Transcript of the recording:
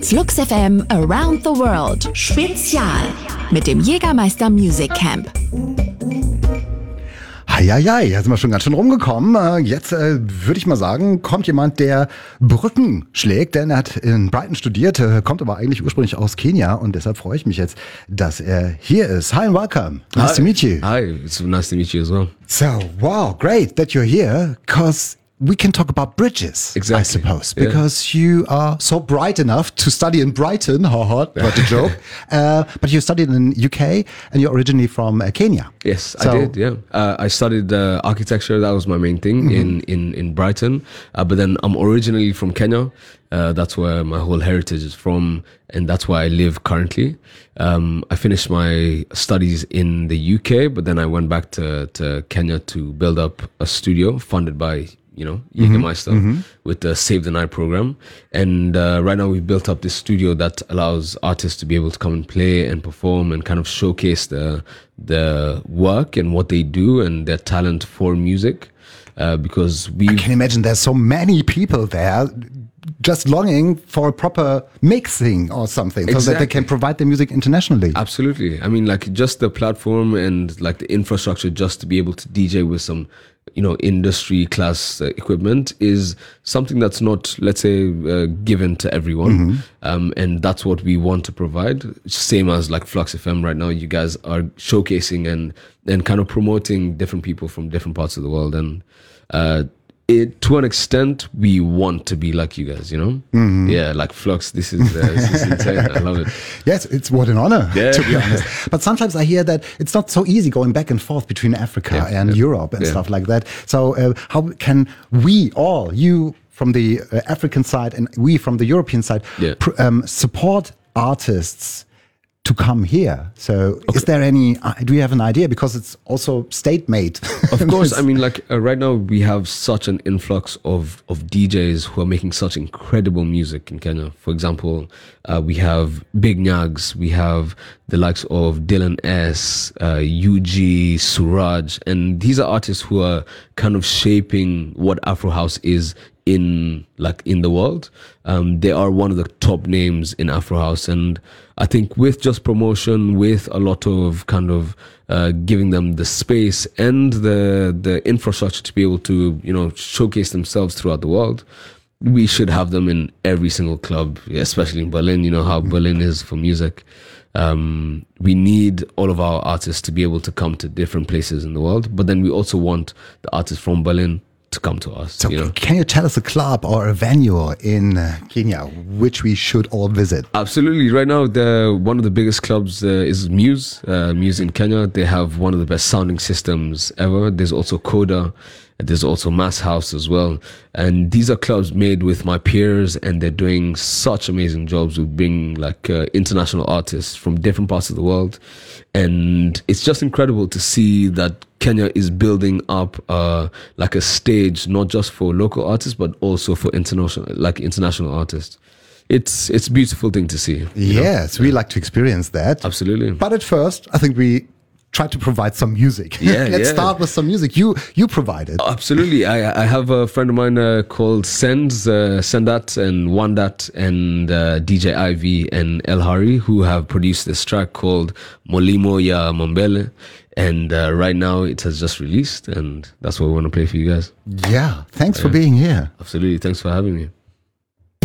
Flux FM Around the World Spezial mit dem Jägermeister Music Camp. Ja, jetzt sind wir schon ganz schön rumgekommen. Jetzt würde ich mal sagen, kommt jemand, der Brücken schlägt, denn er hat in Brighton studiert, kommt aber eigentlich ursprünglich aus Kenia und deshalb freue ich mich jetzt, dass er hier ist. Hi and welcome. Nice to meet you. Hi, it's nice to meet you as well. So, wow, great that you're here, because we can talk about bridges, exactly. I suppose, because you are so bright enough to study in Brighton. What a joke. But you studied in UK and you're originally from Kenya. Yes, I did, yeah. I studied architecture, that was my main thing in Brighton. But then I'm originally from Kenya. That's where my whole heritage is from, and that's where I live currently. I finished my studies in the UK, but then I went back to Kenya to build up a studio funded by Jägermeister with the Save the Night program. And right now we've built up this studio that allows artists to be able to come and play and perform and kind of showcase the work and what they do and their talent for music. Because I can imagine there's so many people there just longing for a proper mixing or something, so that they can provide their music internationally. Absolutely. I mean, like, just the platform and like the infrastructure just to be able to DJ with some industry class equipment is something that's not, let's say, given to everyone. And that's what we want to provide. Same as like Flux FM right now, you guys are showcasing and kind of promoting different people from different parts of the world. And to an extent, we want to be like you guys, Yeah, like Flux, this is insane. I love it. Yes, it's what an honor, to be honest. But sometimes I hear that it's not so easy going back and forth between Africa and Europe and stuff like that. So how can we all, you from the African side and we from the European side, support artists to come here? So is there do you have an idea? Because it's also state-made. Of course. I mean, like right now we have such an influx of DJs who are making such incredible music in Kenya. For example, we have Big Nyags, we have the likes of Dylan S, UG, Suraj, and these are artists who are kind of shaping what Afro House is in the world. They are one of the top names in Afro House, and I think with just promotion, with a lot of kind of giving them the space and the infrastructure to be able to showcase themselves throughout the world, we should have them in every single club, especially in Berlin. You know how Berlin is for music. We need all of our artists to be able to come to different places in the world, but then we also want the artists from Berlin to come to us. So can you tell us a club or a venue in Kenya which we should all visit? Absolutely. Right now, one of the biggest clubs is Muse. Muse in Kenya. They have one of the best sounding systems ever. There's also Coda. There's also Mass House as well. And these are clubs made with my peers, and they're doing such amazing jobs with bringing international artists from different parts of the world. And it's just incredible to see that Kenya is building up a stage, not just for local artists, but also for international artists. It's a beautiful thing to see. Yes, we like to experience that. Absolutely. But at first, I think we try to provide some music. Let's start with some music. You provide it. Absolutely. I have a friend of mine called Sendat and Wandat and DJ Ivy and El Hari, who have produced this track called Molimo ya Mambele. And right now it has just released, and that's what we want to play for you guys. Yeah. Thanks for being here. Absolutely. Thanks for having me.